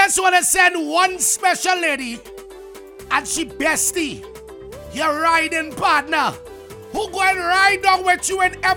just want to send one special lady and she bestie, your riding partner, who going ride down with you in every